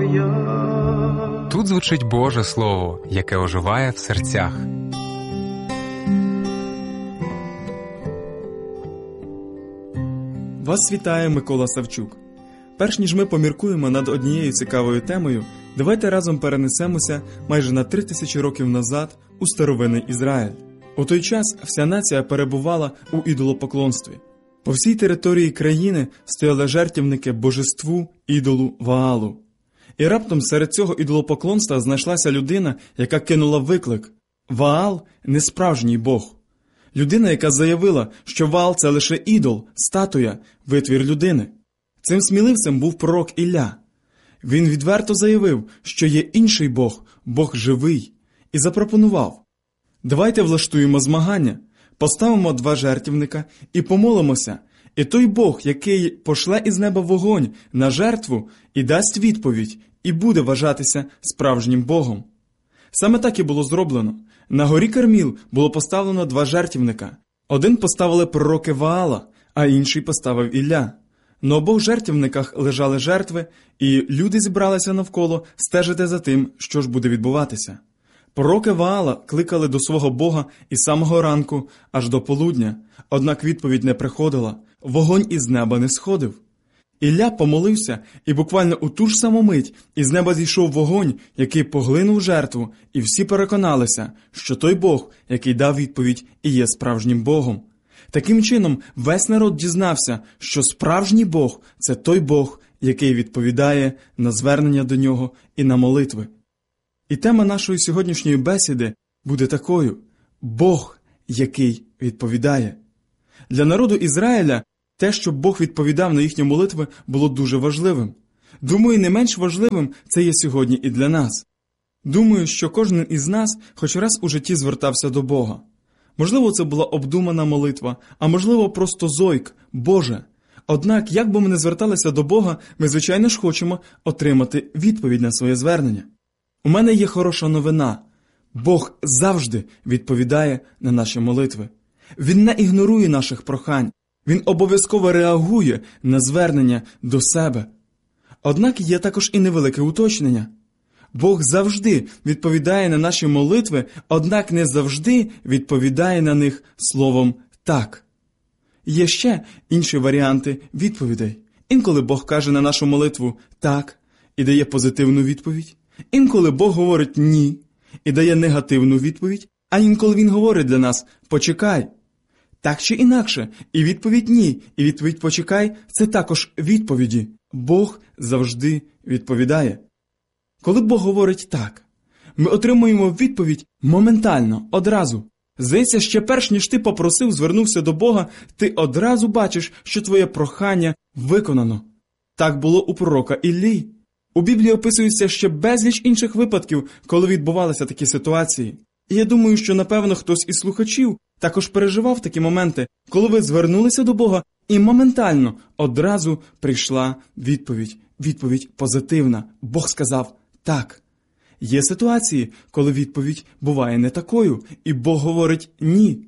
Тут звучить Боже Слово, яке оживає в серцях. Вас вітає Микола Савчук. Перш ніж ми поміркуємо над однією цікавою темою, давайте разом перенесемося майже на 3000 років назад у старовинний Ізраїль. У той час вся нація перебувала у ідолопоклонстві. По всій території країни стояли жертвівники божеству ідолу Ваалу. І раптом серед цього ідолопоклонства знайшлася людина, яка кинула виклик: Ваал – не справжній Бог. Людина, яка заявила, що Ваал – це лише ідол, статуя, витвір людини. Цим сміливцем був пророк Ілля. Він відверто заявив, що є інший Бог, Бог живий, і запропонував: давайте влаштуємо змагання, поставимо 2 жертвівника і помолимося, і той Бог, який пошле із неба вогонь на жертву і дасть відповідь, і буде вважатися справжнім Богом. Саме так і було зроблено. На горі Карміл було поставлено 2 жертвівника. Один поставили пророки Ваала, а інший поставив Ілля. На обох жертвівниках лежали жертви, і люди зібралися навколо стежити за тим, що ж буде відбуватися. Пророки Ваала кликали до свого Бога із самого ранку аж до полудня, однак відповідь не приходила, вогонь із неба не сходив. Ілля помолився, і буквально у ту ж саму мить із неба зійшов вогонь, який поглинув жертву, і всі переконалися, що той Бог, який дав відповідь, і є справжнім Богом. Таким чином, весь народ дізнався, що справжній Бог – це той Бог, який відповідає на звернення до нього і на молитви. І тема нашої сьогоднішньої бесіди буде такою: Бог, який відповідає. Для народу Ізраїля те, що Бог відповідав на їхні молитви, було дуже важливим. Думаю, не менш важливим це є сьогодні і для нас. Думаю, що кожен із нас хоч раз у житті звертався до Бога. Можливо, це була обдумана молитва, а можливо, просто зойк: Боже. Однак, як би ми не зверталися до Бога, ми, звичайно ж, хочемо отримати відповідь на своє звернення. У мене є хороша новина. Бог завжди відповідає на наші молитви. Він не ігнорує наших прохань. Він обов'язково реагує на звернення до себе. Однак є також і невелике уточнення. Бог завжди відповідає на наші молитви, однак не завжди відповідає на них словом «так». Є ще інші варіанти відповідей. Інколи Бог каже на нашу молитву «так» і дає позитивну відповідь. Інколи Бог говорить «ні» і дає негативну відповідь, а інколи Він говорить для нас «почекай». Так чи інакше, і відповідь «ні», і відповідь «почекай» – це також відповіді. Бог завжди відповідає. Коли Бог говорить «так», ми отримуємо відповідь моментально, одразу. Здається, ще перш ніж ти попросив, звернувся до Бога, ти одразу бачиш, що твоє прохання виконано. Так було у пророка Іллі. У Біблії описується ще безліч інших випадків, коли відбувалися такі ситуації. І я думаю, що, напевно, хтось із слухачів також переживав такі моменти, коли ви звернулися до Бога, і моментально одразу прийшла відповідь. Відповідь позитивна. Бог сказав «так». Є ситуації, коли відповідь буває не такою, і Бог говорить «ні».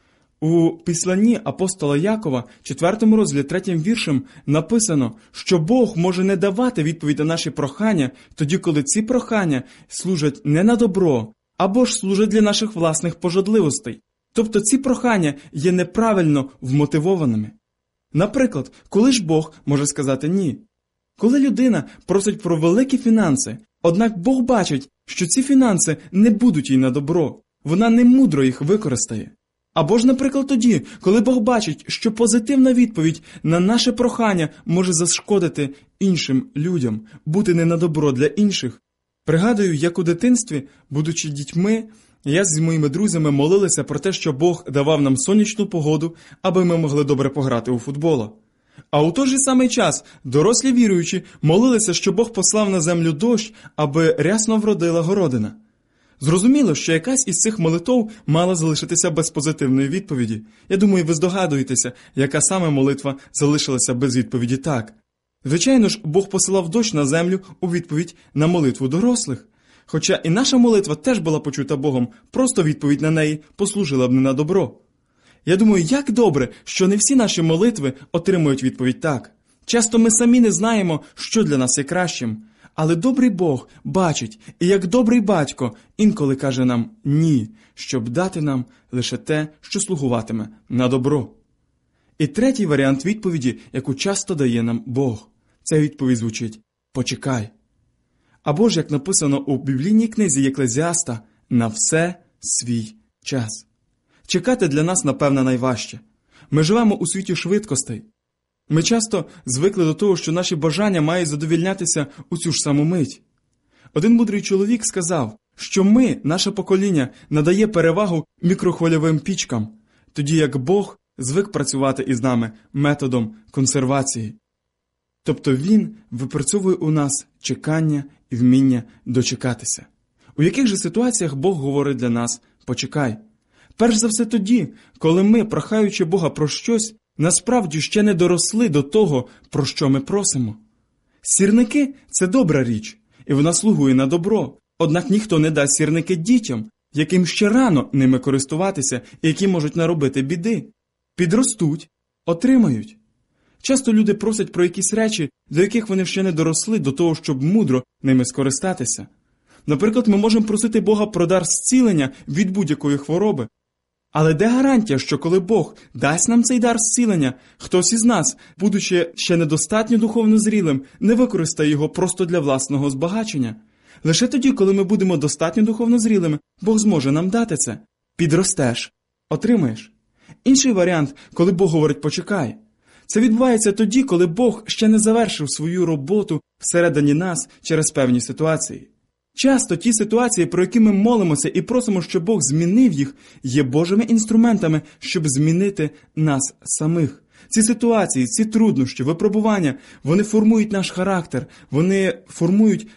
У післанні апостола Якова, 4 розділі, 3 віршем, написано, що Бог може не давати відповідь на наші прохання, тоді, коли ці прохання служать не на добро, або ж служать для наших власних пожадливостей. Тобто ці прохання є неправильно вмотивованими. Наприклад, коли ж Бог може сказати «ні»? Коли людина просить про великі фінанси, однак Бог бачить, що ці фінанси не будуть їй на добро, вона не мудро їх використає. Або ж, наприклад, тоді, коли Бог бачить, що позитивна відповідь на наше прохання може зашкодити іншим людям, бути не на добро для інших. Пригадую, як у дитинстві, будучи дітьми, я з моїми друзями молилися про те, що Бог давав нам сонячну погоду, аби ми могли добре пограти у футбола. А у той же самий час дорослі віруючі молилися, що Бог послав на землю дощ, аби рясно вродила городина. Зрозуміло, що якась із цих молитов мала залишитися без позитивної відповіді. Я думаю, ви здогадуєтеся, яка саме молитва залишилася без відповіді «так». Звичайно ж, Бог посилав дощ на землю у відповідь на молитву дорослих. Хоча і наша молитва теж була почута Богом, просто відповідь на неї послужила б не на добро. Я думаю, як добре, що не всі наші молитви отримують відповідь «так». Часто ми самі не знаємо, що для нас є кращим. Але добрий Бог бачить, і як добрий батько інколи каже нам «ні», щоб дати нам лише те, що слугуватиме на добро. І третій варіант відповіді, яку часто дає нам Бог. Ця відповідь звучить «почекай». Або ж, як написано у біблійній книзі Єклезіаста, «на все свій час». Чекати для нас, напевно, найважче. Ми живемо у світі швидкостей. Ми часто звикли до того, що наші бажання мають задовільнятися у цю ж саму мить. Один мудрий чоловік сказав, що наше покоління, надає перевагу мікрохвильовим пічкам, тоді як Бог звик працювати із нами методом консервації. Тобто Він випрацьовує у нас чекання і вміння дочекатися. У яких же ситуаціях Бог говорить для нас «почекай»? Перш за все тоді, коли ми, прохаючи Бога про щось, насправді ще не доросли до того, про що ми просимо. Сірники – це добра річ, і вона слугує на добро. Однак ніхто не дасть сірники дітям, яким ще рано ними користуватися і які можуть наробити біди. Підростуть – отримають. Часто люди просять про якісь речі, до яких вони ще не доросли до того, щоб мудро ними скористатися. Наприклад, ми можемо просити Бога про дар зцілення від будь-якої хвороби. Але де гарантія, що коли Бог дасть нам цей дар зцілення, хтось із нас, будучи ще недостатньо духовно зрілим, не використає його просто для власного збагачення? Лише тоді, коли ми будемо достатньо духовно зрілими, Бог зможе нам дати це. Підростеш – отримаєш. Інший варіант, коли Бог говорить «почекай». Це відбувається тоді, коли Бог ще не завершив свою роботу всередині нас через певні ситуації. Часто ті ситуації, про які ми молимося і просимо, щоб Бог змінив їх, є Божими інструментами, щоб змінити нас самих. Ці ситуації, ці труднощі, випробування, вони формують наш характер, вони формують